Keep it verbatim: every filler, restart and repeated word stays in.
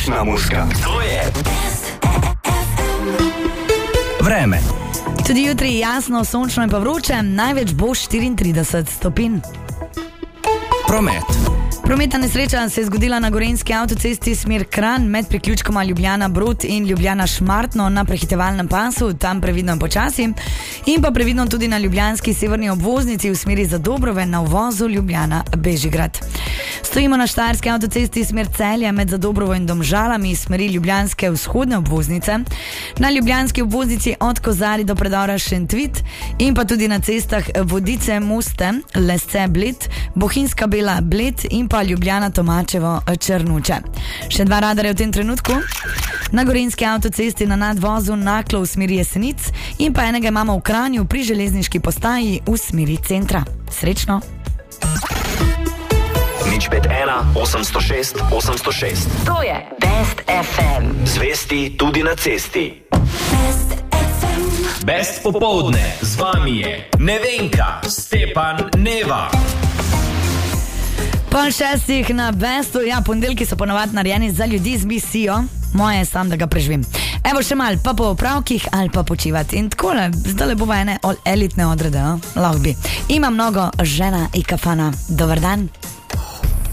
Odlična muzika. To je Vreme. Tudi jutri jasno, sončno in pa vroče, največ bo štiriintrideset stopinj. Promet. Prometna nesreča se je zgodila na gorenjski avtocesti smer Kranj med priključkoma Ljubljana-Brod in Ljubljana-Šmartno na prehitevalnem pasu, tam previdno in počasi, in pa previdno tudi na ljubljanski severni obvoznici v smeri za Dobrove na uvozu Ljubljana-Bežigrad. Stojimo na štajerski avtocesti smer Celja med Zadobrovo in Domžalami smeri ljubljanske vzhodne obvoznice, na ljubljanski obvoznici od Kozari do predora Šentvit in pa tudi na cestah Vodice, Moste, Lesce, Bled, Bohinjska Bela, Bled in pa Ljubljana Tomačevo, Črnuče. Še dva radarja v tem trenutku. Na gorenjski avtocesti na nadvozu Naklo v smeri Jesenic in pa enega imamo v Kranju pri železniški postaji v smeri centra. Srečno! nič pet ena, osemsto šest, osemsto šest. To je Best ef em. Zvesti tudi na cesti. Best ef em. Best popovdne, z vami je Nevenka, Stepan, Neva. Pol šestih na Bestu, ja, ponedeljki so ponovadi narejeni za ljudi z misijo, moje je sam, da ga preživim. Evo še mal, pa po opravkih ali pa počivati. In takole, zdaj le bova ene elitne odrede, no? Lahko bi. Ima mnogo žena i kafana. Dobar dan.